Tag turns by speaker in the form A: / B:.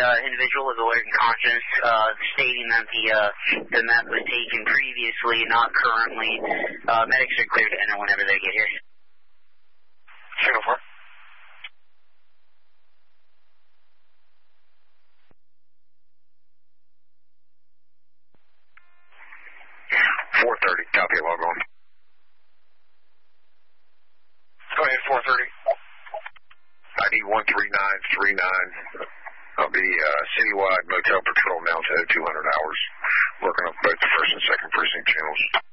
A: individual is awake and conscious, stating that the meth was taken previously, not currently. Medics are clear to enter whenever they get here.
B: Signal 4. Copy, log on. Go ahead, 430. ID 13939. I'll be citywide motel patrol now to 200 hours, working on both the 1st and 2nd precinct channels.